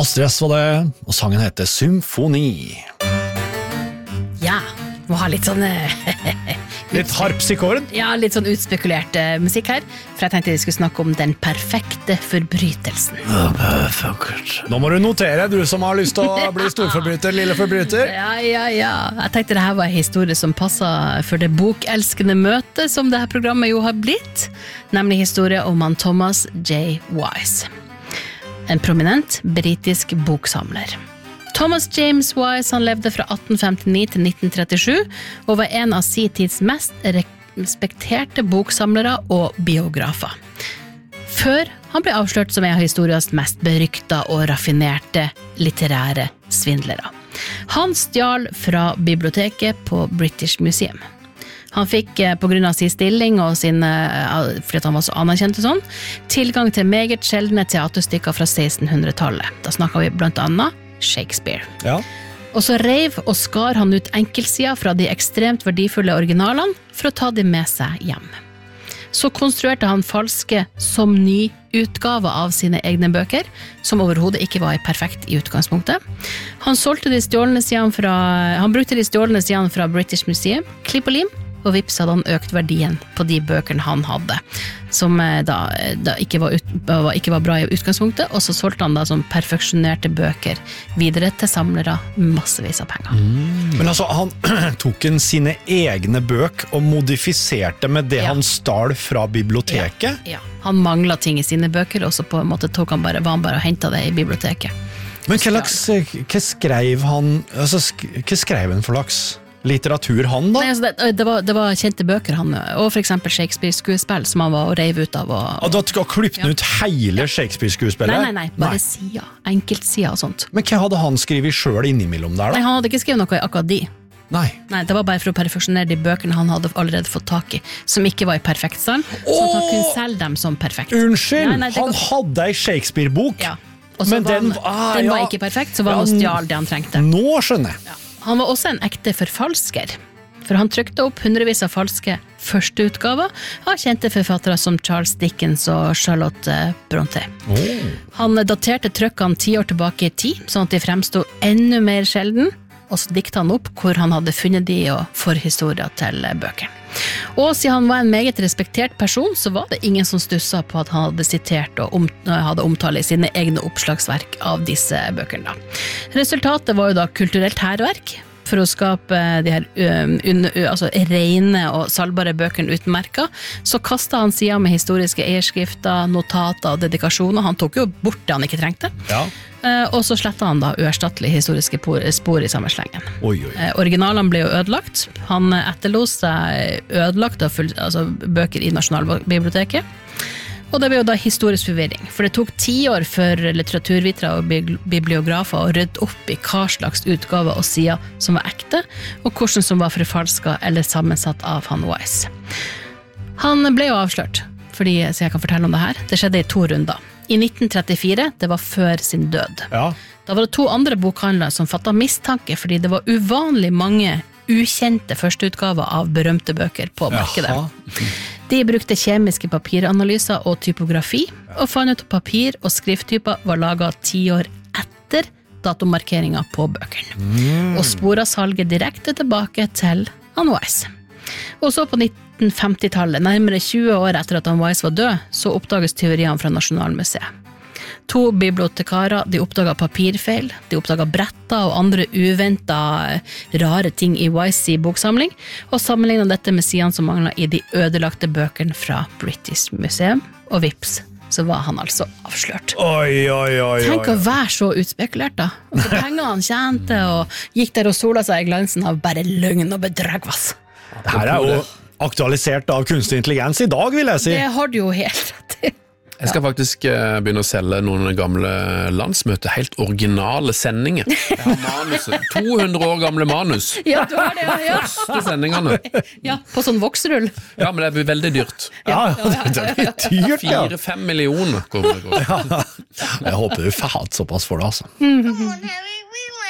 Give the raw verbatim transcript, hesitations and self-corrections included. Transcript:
Astrid S var det, og sangen heter Symfoni. Ja, må ha litt sånn Litt harpsikord? Ja, litt sånn utspekulert uh, musikk her, for jeg tenkte vi skulle snakke om den perfekte forbrytelsen. Nå må du notere, du som har lyst til å bli storforbryter, lille forbryter. Ja, ja, ja. Jeg tenkte det her var en historie som passet for det bokelskende møtet som det her programmet jo har blitt, nemlig historie om han Thomas J. Wise. En prominent britisk boksamler. Thomas James Wise han levde fra atten femtini til nitten trettisju og var en av sin tids mest respekterte boksamlere og biografer. Før han ble avslørt som en av historiens mest berykta og raffinerte litterære svindlere. Han stjal fra biblioteket på British Museum. Han fikk på grunn av sin stilling og sin, fordi han var så anerkjent og sånn, tilgang til meget sjeldne teaterstykker fra sekstenhundretallet. Da snakket vi blant annet Shakespeare. Ja. Og så reiv og skar han ut enkeltsider fra de ekstremt verdifulle originalene for å ta dem med seg hjem. Så konstruerte han falske som ny utgave av sine egne bøker, som overhodet ikke var perfekt i utgangspunktet. Han solgte de stjålne sidene fra, han brukte de stjålne sidene fra British Museum, klipp og lim, og vips hadde han økt verdien på de bøkene han hadde, som da, da ikke, var ut, ikke var bra i utgangspunktet, og så solgte han da som perfeksjonerte bøker videre til samlere massevis av penger. Mm. Men altså, han tok en sine egne bøk og modifiserte med det ja. Han stal fra biblioteket? Ja, ja. Han manglet ting i sine bøker, og så på en måte tok han bare, var han bare og hentet det i biblioteket. Men hva, laks, hva skrev han, altså, hva skrev han for laks? Litteratur han da? Nei, altså det, det, var, det var kjente bøker han, og for eksempel Shakespeare-skuespill som han var og reiv ut av. Og, og, og da skal klippe ja. Ut hele Shakespeare-skuespillet? Nei, nei, nei, bare sider, enkeltsider og sånt. Men hva hadde han skrevet selv innimellom der da? Nei, han hadde ikke skrevet noe i akkurat de. Nei. Nei, det var bare for å perfeksjonere de bøkene han hadde allerede fått tak i, som ikke var i perfekt stand, oh! Så han kunne selge dem som perfekt. Unnskyld, nei, nei, han går... hadde en Shakespeare-bok, ja. Og så men var den, han, ah, den ja. var ikke perfekt, så var han og stjal det han trengte. Nå skjønner jeg. Ja. Han var også en ekte forfalsker, for han trykte opp hundrevis av falske førsteutgaver av kjente forfattere som Charles Dickens og Charlotte Brontë. Oh. Han daterte trykkene ti år tilbake i tid, sånn at de fremstod enda mer sjelden, og så diktet han opp hvor han hadde funnet de og forhistorier til bøkene. Og siden han var en meget respektert person, så var det ingen som stusset på at han hadde sitert og om, hadde omtale i sine egne oppslagsverk av disse bøkene. Resultatet var jo da kulturelt hærverk, for å skape de her um, un, uh, altså rene og salgbare bøkene uten merker, så kastet han siden med historiske eierskrifter, notater og dedikasjoner. Han tok jo bort det han ikke trengte. Ja. Uh, og så slettet han da uerstattelige historiske spor i samme slengen. Oi, oi. Uh, originalene ble jo ødelagt. Han etterlot seg ødelagt av full, altså, bøker i Nasjonalbiblioteket. Og det ble jo da historisk forvirring, for det tok ti år for litteraturvitere og bibliografer å rydde opp i hva slags utgaver og sider som var ekte, og hvordan som var forfalsket eller sammensatt av han Wise. Han ble jo avslørt, fordi, så jeg kan fortelle om det her. Det skjedde i to runder. I nitten trettifire, det var før sin død. Ja. Da var det to andre bokhandlere som fattet mistanke, fordi det var uvanlig mange ukjente førsteutgaver av berømte bøker på markedet. Jaha. De brukte kjemiske papiranalyser og typografi, og fant ut at papir og skrifttyper var laget ti år etter datomarkeringen på bøkene. Mm. Og sporet salget direkte tilbake til han Wise. Og så på nitten femtitallet, nærmere tjue år etter at han Wise var død, så oppdages tyveriene fra Nasjonalmuseet. To bibliotekarer, de oppdaget papirfeil, de oppdaget bretter og andre uventet rare ting i Wise boksamling, og sammenlignet dette med sidene som manglet i de ødelagte bøkene fra British Museum, og vips, så var han altså avslørt. Oi, oi, oi, oi. Tenk å være så utspekulert da. Og så pengene han tjente, og gikk der og sola seg i glansen av bare løgn og bedragvass. Det her er jo aktualisert av kunstig intelligens i dag, vil jeg si. Det har du jo helt rett i. Jeg skal faktisk begynne å selge noen gamle landsmøter, helt originale sendinger. Jeg har manuset, to hundre år gamle manus. Ja, du har det, ja. Første sendingene. Ja, på sånn voksrull. Ja, men det blir veldig dyrt. Ja, det er dyrt, ja. Fire-fem millioner kommer det gå. Ja. Jeg håper du får hatt såpass for det, altså. Come on, Harry, we